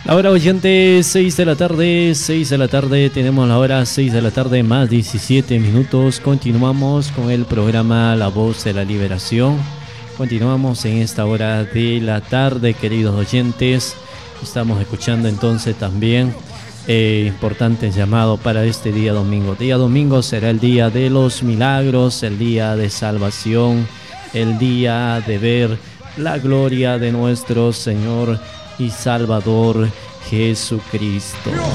La hora oyente, 6 de la tarde, 6 de la tarde, tenemos la hora 6 de la tarde más 17 minutos. Continuamos con el programa La Voz de la Liberación. Continuamos en esta hora de la tarde, queridos oyentes. Estamos escuchando entonces también importante llamado para este día domingo. Día domingo será el día de los milagros, el día de salvación, el día de ver la gloria de nuestro Señor y Salvador Jesucristo.